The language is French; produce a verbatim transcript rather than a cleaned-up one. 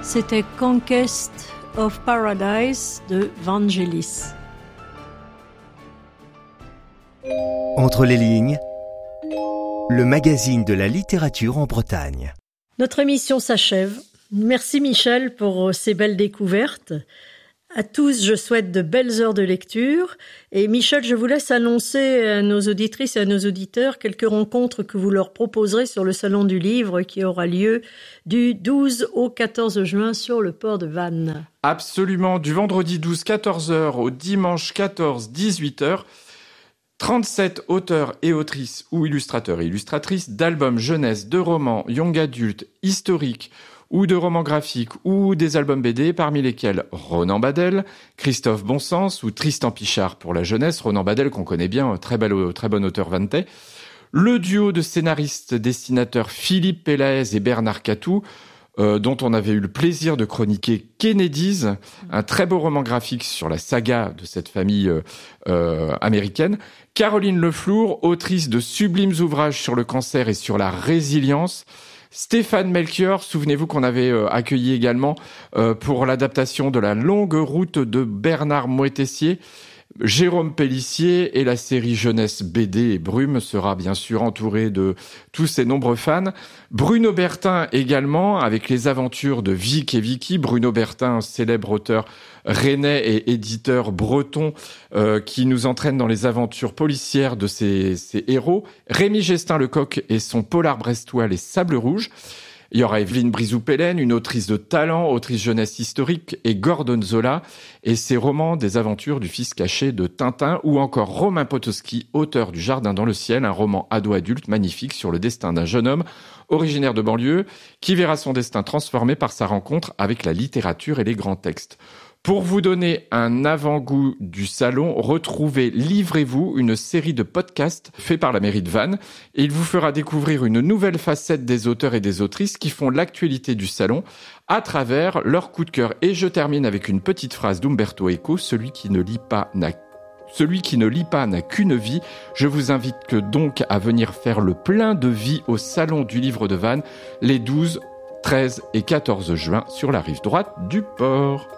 C'était Conquest of Paradise de Vangelis. Entre les lignes, le magazine de la littérature en Bretagne. Notre émission s'achève. Merci Michel pour ces belles découvertes. À tous, je souhaite de belles heures de lecture. Et Michel, je vous laisse annoncer à nos auditrices et à nos auditeurs quelques rencontres que vous leur proposerez sur le Salon du Livre qui aura lieu du douze au quatorze juin sur le port de Vannes. Absolument, du vendredi douze, quatorze heures au dimanche quatorze, dix-huit heures. trente-sept auteurs et autrices ou illustrateurs et illustratrices d'albums jeunesse, de romans, young adultes, historiques ou de romans graphiques ou des albums B D, parmi lesquels Ronan Badel, Christophe Bonsens ou Tristan Pichard pour la jeunesse. Ronan Badel qu'on connaît bien, très, bel, très bon auteur vantais. Le duo de scénaristes dessinateurs Philippe Pélaez et Bernard Catou, euh, dont on avait eu le plaisir de chroniquer Kennedys, un très beau roman graphique sur la saga de cette famille euh, euh, américaine. Caroline Leflour, autrice de sublimes ouvrages sur le cancer et sur la résilience. Stéphane Melchior, souvenez-vous qu'on avait euh, accueilli également euh, pour l'adaptation de La longue route de Bernard Moëtessier. Jérôme Pellissier et la série jeunesse B D et Brume sera bien sûr entouré de tous ses nombreux fans. Bruno Bertin également, avec les aventures de Vic et Vicky. Bruno Bertin, célèbre auteur rennais et éditeur breton euh, qui nous entraîne dans les aventures policières de ses, ses héros. Rémi Gestin-Lecoq et son polar brestois Les Sables Rouges. Il y aura Evelyne Brizou-Pellen, une autrice de talent, autrice jeunesse historique, et Gordon Zola et ses romans des aventures du fils caché de Tintin, ou encore Romain Potosky, auteur du Jardin dans le ciel, un roman ado-adulte magnifique sur le destin d'un jeune homme originaire de banlieue qui verra son destin transformé par sa rencontre avec la littérature et les grands textes. Pour vous donner un avant-goût du salon, retrouvez Livrez-vous, une série de podcasts faits par la mairie de Vannes. Et il vous fera découvrir une nouvelle facette des auteurs et des autrices qui font l'actualité du salon à travers leur coup de cœur. Et je termine avec une petite phrase d'Umberto Eco, celui qui ne lit pas n'a Celui qui ne lit pas n'a qu'une vie. Je vous invite donc à venir faire le plein de vie au Salon du Livre de Vannes les douze, treize et quatorze juin sur la rive droite du port.